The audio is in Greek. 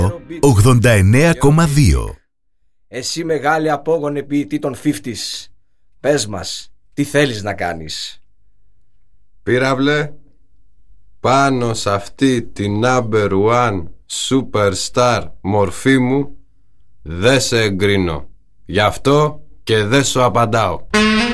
89,2. Εσύ μεγάλη απόγονε ποιητή των 50's, πες μας, τι θέλεις να κάνεις? Πύραυλε, πάνω σε αυτή την number one superstar μορφή μου δεν σε εγκρίνω. Γι' αυτό και δεν σου απαντάω.